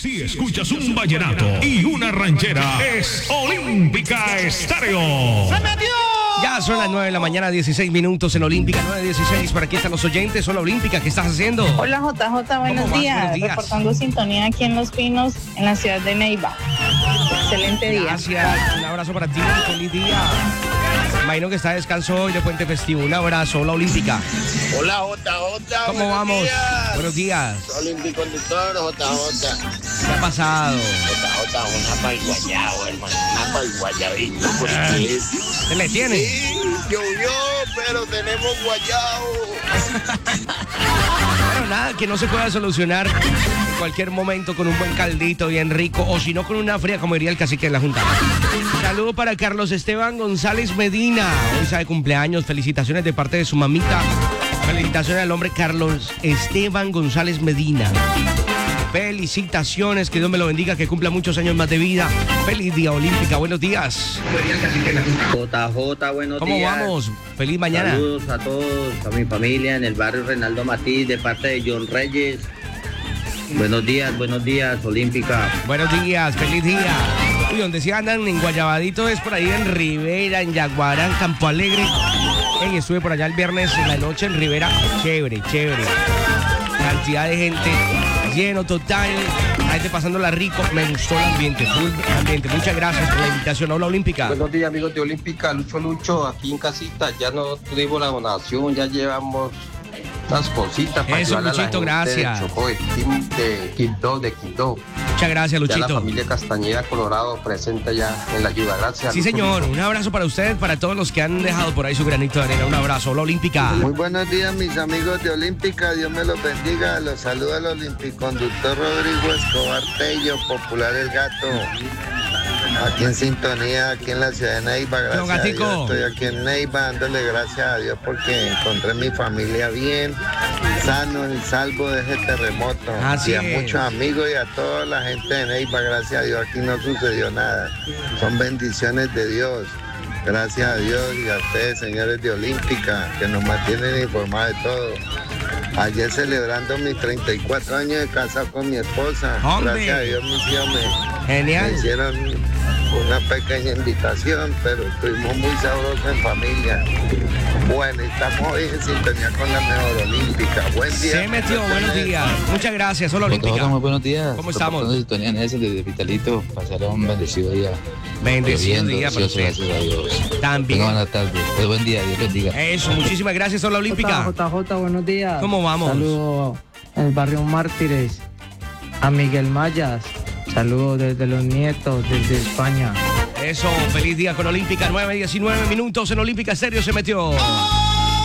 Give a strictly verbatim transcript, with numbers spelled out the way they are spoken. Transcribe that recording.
Si escuchas un vallenato y una ranchera, es Olímpica Estéreo. ¡Se metió! Ya son las nueve de la mañana, dieciséis minutos en Olímpica, nueve dieciséis. Por aquí están los oyentes. Hola, Olímpica, ¿qué estás haciendo? Hola, J J, buenos días. buenos días. Reportando sintonía aquí en Los Pinos, en la ciudad de Neiva. Excelente día. Gracias, un abrazo para ti, feliz día. Imagino que está de descanso hoy de Puente Festivo. Un abrazo, hola, Olímpica. Hola, J J. ¿Cómo vamos? Días. Buenos días. Soy Olympiconductor, J J. ¿Qué ha pasado? J J, una para el guayabo, hermano. Una para el guayabito. Porque ¿Se le tiene? sí, llovió, pero tenemos guayabo. Bueno, nada, que no se pueda solucionar en cualquier momento con un buen caldito bien rico, o si no con una fría, como diría el cacique de la Junta. Saludo para Carlos Esteban González Medina. Hoy está de cumpleaños. Felicitaciones de parte de su mamita. Felicitaciones al hombre Carlos Esteban González Medina. Felicitaciones, que Dios me lo bendiga, que cumpla muchos años más de vida. Feliz día, Olímpica, buenos días. J J, buenos ¿Cómo días. vamos? Feliz mañana. Saludos a todos, a mi familia en el barrio Reinaldo Matiz, de parte de John Reyes. Buenos días, buenos días, Olímpica. Buenos días, feliz día. Uy, donde sí andan en Guayabadito es por ahí en Rivera, en Yaguarán, Campo Alegre. Ey, estuve por allá el viernes en la noche en Rivera. Chévere, chévere. Cantidad de gente, lleno total. La gente pasándola rico. Me gustó el ambiente, full ambiente. Muchas gracias por la invitación. Hola, Olímpica. Buenos días, amigos de Olímpica. Lucho Lucho, aquí en casita. Ya no tuvimos la donación, ya llevamos unas cositas para Eso, ayudar a la Luchito, gente gracias. de Chocó, de Quim- de Quibdó, de Quibdó. Muchas gracias, Ya la Luchito. familia Castañeda Colorado presente ya en la ayuda. Gracias. Sí, Lucho señor. Lucho. Un abrazo para usted, para todos los que han dejado por ahí su granito de arena. Un abrazo. Hola, Olímpica. Muy buenos días, mis amigos de Olímpica. Dios me los bendiga. Los saluda el olimpiconductor Rodrigo Escobar Tello, popular El Gato. Aquí en sintonía, aquí en la ciudad de Neiva. Gracias a Gatico. Dios. Estoy aquí en Neiva dándole gracias a Dios porque encontré mi familia bien, sano y salvo de ese terremoto. Así y a es. muchos amigos y a toda la gente de Neiva, gracias a Dios. Aquí no sucedió nada. Son bendiciones de Dios. Gracias a Dios y a ustedes, señores de Olímpica, que nos mantienen informados de todo. Ayer celebrando mis treinta y cuatro años de casado con mi esposa. ¡Hombre! Gracias a Dios mis hijos me, me Genial. hicieron una pequeña invitación, pero estuvimos muy sabrosos en familia. Bueno, estamos hoy en sintonía con la mejor Olímpica. Buen día. Se metió. Buenos días. Muchas gracias. Hola, Olímpica. Muy buenos días. ¿Cómo estamos? Reportando sintonía en ese desde Vitalito. Pasaron un bendecido día. Bendecido Lloviendo, día para delicioso, usted. gracias a Dios. También. Tenga buena tarde. Pues buen día, Dios bendiga. Eso, muchísimas gracias. Hola, Olímpica. J J, buenos días. ¿Cómo vamos? Saludos en el barrio Mártires a Miguel Mayas. Saludos desde los nietos, desde España. Eso, feliz día con Olímpica. nueve diecinueve minutos en Olímpica Estéreo se metió.